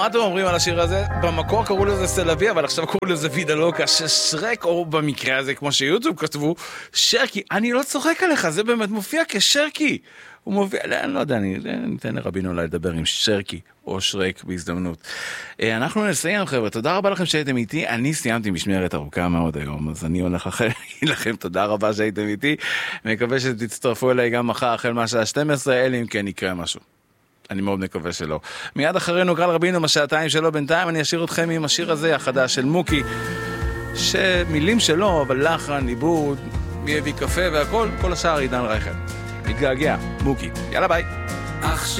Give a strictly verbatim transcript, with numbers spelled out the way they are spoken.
מה אתם אומרים על השיר הזה? במקור קראו לזה סלווי, אבל עכשיו קראו לזה וידלוקה, ששרק, או במקרה הזה, כמו שיוטיוב כתבו, שרקי. אני לא צוחק עליך, זה באמת מופיע כשרקי. הוא מופיע, אני לא יודע, אני ניתן לרבינו אולי לדבר עם שרקי, או שרק בהזדמנות. אנחנו נסיים, חבר'ה, תודה רבה לכם שהייתם איתי. אני סיימתי משמרת ארוכה מאוד היום, אז אני הולך לכם, תודה רבה שהייתם איתי. מקווה שתצטרפו אליי גם מחר, החל מהשעה שתים עשרה, אלא אם כן יקרה משהו. אני מאוד מקווה שלא. מיד אחרינו קרל רבינו, בשעתיים שלו בינתיים, אני אשאיר אתכם עם השיר הזה, החדש של מוקי, שמילים שלו, אבל לחן, עיבוד, מי הביא קפה והכל, כל השאר עידן רייכל. מתגעגע, מוקי. יאללה ביי.